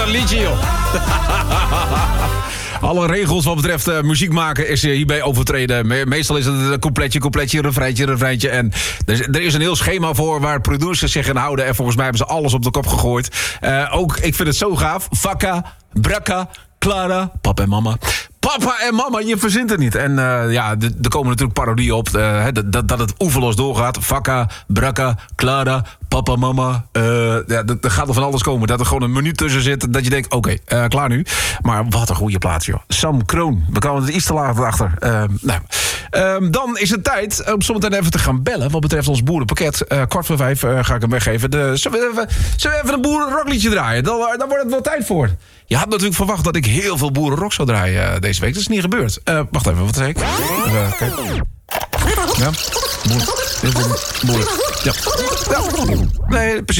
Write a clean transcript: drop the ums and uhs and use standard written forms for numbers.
een liedje, joh. Alle regels wat betreft muziek maken is hierbij overtreden. Meestal is het een coupletje, refreintje. En er is een heel schema voor waar producers zich aan houden. En volgens mij hebben ze alles op de kop gegooid. Ook, ik vind het zo gaaf. Vakka, Brakka, Clara, papa en mama. Papa en mama, je verzint het niet. En er komen natuurlijk parodieën op dat het oeverloos doorgaat. Vakka, Brakka, Clara, papa, mama. Er gaat er van alles komen. Dat er gewoon een minuut tussen zit. Dat je denkt, oké, klaar nu. Maar wat een goede plaats, joh. Sam Kroon. We komen er iets te laat achter. Dan is het tijd om zometeen even te gaan bellen. Wat betreft ons boerenpakket. 4:45 ga ik hem weggeven. Zullen we even een boerenrockliedje draaien? Dan wordt het wel tijd voor. Je had natuurlijk verwacht dat ik heel veel boerenrock zou draaien deze week. Dat is niet gebeurd. Wacht even, wat zei ik? Kijk. Ja? Boeren. Ja. Nee, precies.